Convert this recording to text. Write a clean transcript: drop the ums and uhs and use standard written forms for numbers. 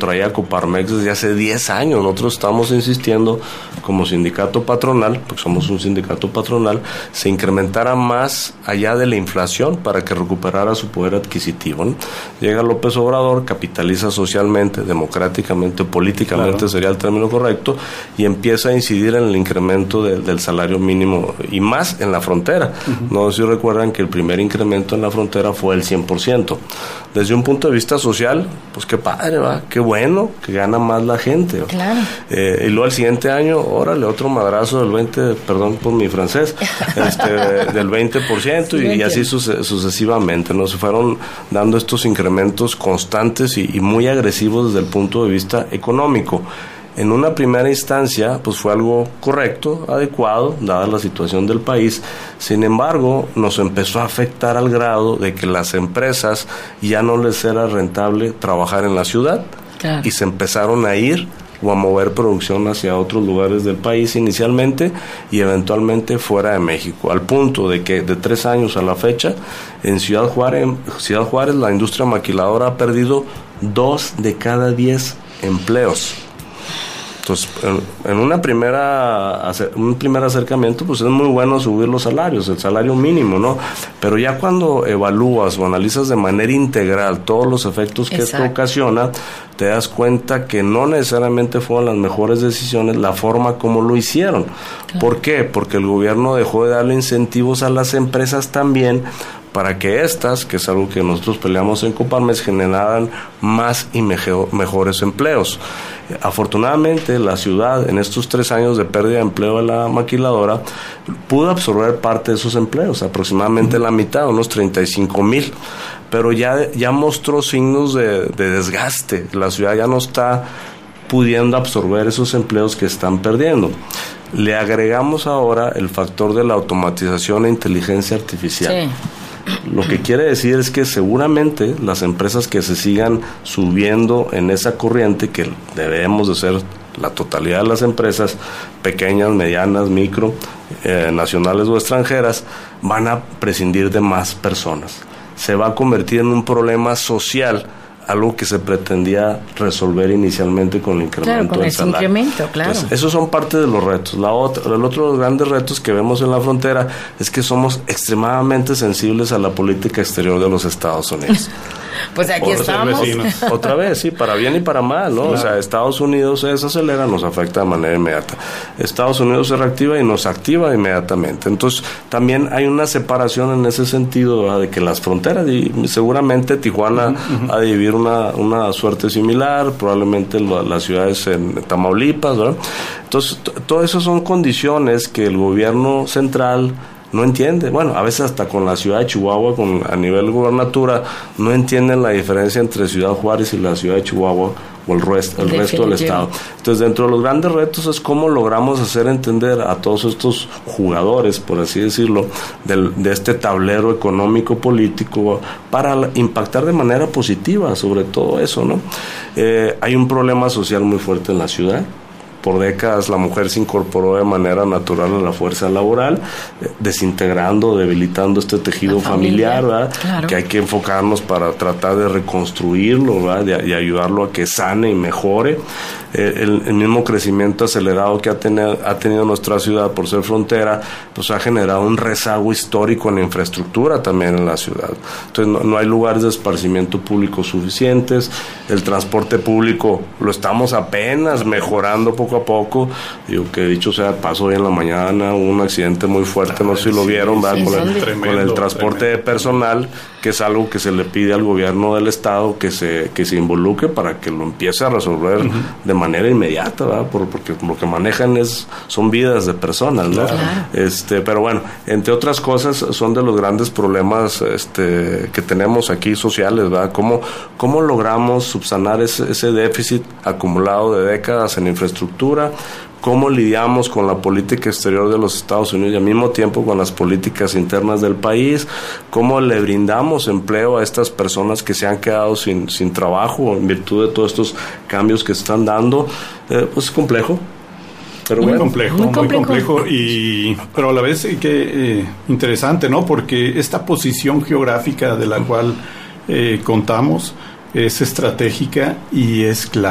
traía Coparmex desde hace 10 años. Nosotros estamos insistiendo como sindicato patronal, porque somos un sindicato patronal, se incrementara más allá de la inflación para que recuperara su poder adquisitivo, ¿no? Llega López Obrador, capitaliza socialmente, democráticamente, políticamente, claro, sería el término correcto, y empieza a incidir en el incremento del salario mínimo, y más en la frontera. No sé si recuerdan que el primer incremento en la frontera fue el 100%. Desde un punto de vista social, pues qué padre, ¿va? Qué bueno que gana más la gente. Claro. Y luego al siguiente año, órale, otro madrazo del 20%, perdón por mi francés, del 20%, y así sucesivamente, ¿no? Se fueron dando estos incrementos constantes y muy agresivos desde el punto de vista económico. En una primera instancia, pues fue algo correcto, adecuado, dada la situación del país. Sin embargo, nos empezó a afectar al grado de que las empresas ya no les era rentable trabajar en la ciudad, claro, y se empezaron a ir o a mover producción hacia otros lugares del país inicialmente y eventualmente fuera de México, al punto de que de 3 años a la fecha, en Ciudad Juárez la industria maquiladora ha perdido 2 de cada 10 empleos. Entonces, en un primer acercamiento, pues es muy bueno subir los salarios, el salario mínimo, ¿no? Pero ya cuando evalúas o analizas de manera integral todos los efectos que esto ocasiona, te das cuenta que no necesariamente fueron las mejores decisiones la forma como lo hicieron. Claro. ¿Por qué? Porque el gobierno dejó de darle incentivos a las empresas también para que estas, que es algo que nosotros peleamos en Coparmex, generaran más y mejores empleos. Afortunadamente, la ciudad, en estos 3 años de pérdida de empleo de la maquiladora, pudo absorber parte de esos empleos, aproximadamente la mitad, unos 35,000, pero ya mostró signos de desgaste. La ciudad ya no está pudiendo absorber esos empleos que están perdiendo. Le agregamos ahora el factor de la automatización e inteligencia artificial. Sí. Lo que quiere decir es que seguramente las empresas que se sigan subiendo en esa corriente, que debemos de ser la totalidad de las empresas, pequeñas, medianas, micro, nacionales o extranjeras, van a prescindir de más personas. Se va a convertir en un problema social, algo que se pretendía resolver inicialmente con el incremento del salario. Claro. Entonces, esos son parte de los retos. El otro de los grandes retos que vemos en la frontera es que somos extremadamente sensibles a la política exterior de los Estados Unidos. Pues aquí estamos. Otra vez, sí, para bien y para mal, ¿no? Claro. O sea, Estados Unidos se desacelera, nos afecta de manera inmediata. Estados Unidos se reactiva y nos activa inmediatamente. Entonces, también hay una separación en ese sentido, ¿verdad? De que las fronteras, y seguramente Tijuana ha de vivir una suerte similar, probablemente las ciudades en Tamaulipas, ¿verdad? Entonces, todas esas son condiciones que el gobierno central no entiende. Bueno, a veces hasta con la ciudad de Chihuahua, a nivel gubernatura, no entienden la diferencia entre Ciudad Juárez y la ciudad de Chihuahua o el resto del estado. Entonces, dentro de los grandes retos es cómo logramos hacer entender a todos estos jugadores, por así decirlo, de este tablero económico político para impactar de manera positiva sobre todo eso, ¿no? Hay un problema social muy fuerte en la ciudad. Por décadas la mujer se incorporó de manera natural a la fuerza laboral, desintegrando, debilitando este tejido familiar, ¿verdad? Claro. Que hay que enfocarnos para tratar de reconstruirlo, ¿verdad? Y ayudarlo a que sane y mejore. El mismo crecimiento acelerado que ha tenido nuestra ciudad por ser frontera, pues ha generado un rezago histórico en la infraestructura también en la ciudad. Entonces no hay lugares de esparcimiento público suficientes, el transporte público lo estamos apenas mejorando poco a poco. Digo que dicho sea de paso, hoy en la mañana hubo un accidente muy fuerte, no sé si lo vieron, ¿verdad? Con el transporte de personal, que es algo que se le pide al gobierno del estado que se involucre para que lo empiece a resolver de manera inmediata, ¿verdad? Porque lo que manejan son vidas de personas, ¿no? Claro. Pero bueno, entre otras cosas, son de los grandes problemas que tenemos aquí sociales, ¿verdad? ¿Cómo logramos subsanar ese déficit acumulado de décadas en infraestructura? ¿Cómo lidiamos con la política exterior de los Estados Unidos y al mismo tiempo con las políticas internas del país? ¿Cómo le brindamos empleo a estas personas que se han quedado sin trabajo en virtud de todos estos cambios que se están dando? Pues es complejo. Pero muy complejo, pero a la vez que interesante, ¿no? Porque esta posición geográfica de la cual contamos es estratégica y es clave.